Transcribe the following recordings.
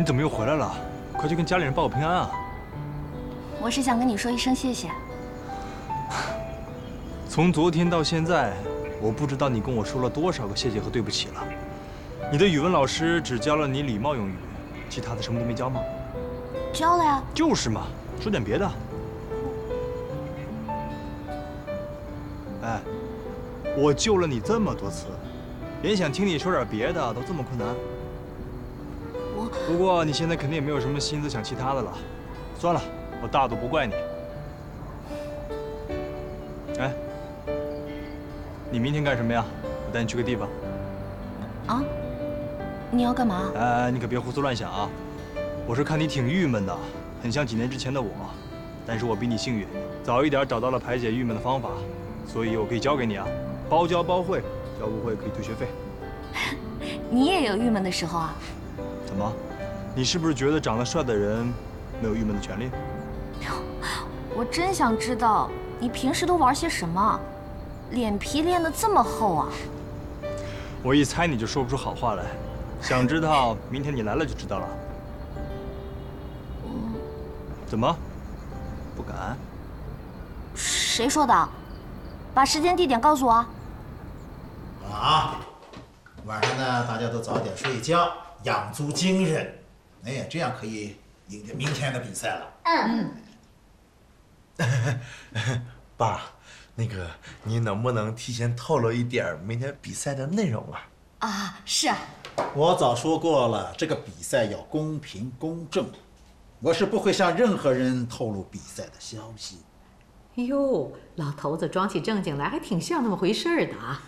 你怎么又回来了？快去跟家里人报个平安啊！ 我是想跟你说一声谢谢。 从昨天到现在，我不知道你跟我说了多少个谢谢和对不起了。你的语文老师只教了你礼貌用语，其他的什么都没教吗？ 教了呀。 就是嘛，说点别的。哎，我救了你这么多次，连想听你说点别的都这么困难。不过你现在肯定也没有什么心思想其他的了。算了，我大度不怪你。哎，你明天干什么呀？我带你去个地方。 啊？你要干嘛？ 哎，你可别胡思乱想啊！我是看你挺郁闷的，很像几年之前的我，但是我比你幸运，早一点找到了排解郁闷的方法，所以我可以教给你啊，包教包会，教不会可以退学费。 你也有郁闷的时候啊？ 怎么？你是不是觉得长得帅的人没有郁闷的权利？ 我真想知道你平时都玩些什么，脸皮练得这么厚啊！ 我一猜你就说不出好话来，想知道明天你来了就知道了。怎么？不敢？ 谁说的？把时间地点告诉我。 啊，晚上呢，大家都早点睡觉，养足精神。哎呀，这样可以迎接明天的比赛了。 爸，那个你能不能提前透露一点明天比赛的内容啊？ 啊，是啊。 我早说过了，这个比赛要公平公正，我是不会向任何人透露比赛的消息。 哟，老头子装起正经来还挺像那么回事儿的啊！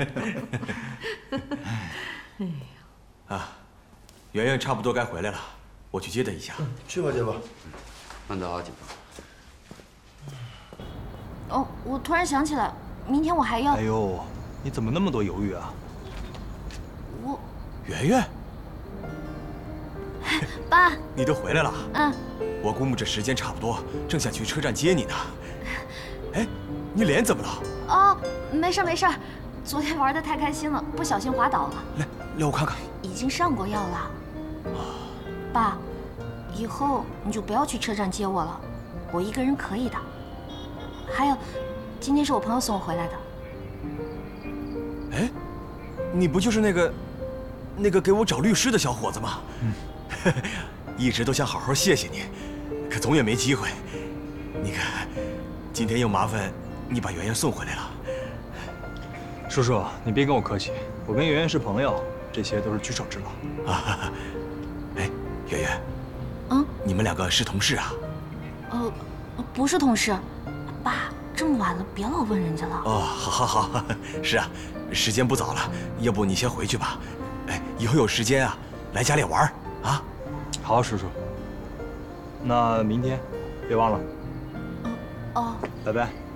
哎呀， 啊，圆圆差不多该回来了，我去接她一下。 去吧，去吧。 慢走啊，警官。 哦，我突然想起来，明天我还要…… 哎呦，你怎么那么多犹豫啊？ 圆圆， 爸， 你都回来了。 嗯， 我估摸着时间差不多，正想去车站接你呢。哎，你脸怎么了？ 哦，没事没事，昨天玩得太开心了，不小心滑倒了。 来我看看。 已经上过药了。爸，以后你就不要去车站接我了，我一个人可以的。还有，今天是我朋友送我回来的。 哎，你不就是那个给我找律师的小伙子吗？一直都想好好谢谢你，可总也没机会。你看，今天又麻烦你把圆圆送回来了。 叔叔，你别跟我客气，我跟圆圆是朋友，这些都是举手之劳。 啊，哎，圆圆，你们两个是同事啊？ 不是同事。爸，这么晚了，别老问人家了。 哦，好，是啊，时间不早了，要不你先回去吧。哎，以后有时间啊，来家里玩啊。 好，叔叔。那明天别忘了。 哦， 拜拜。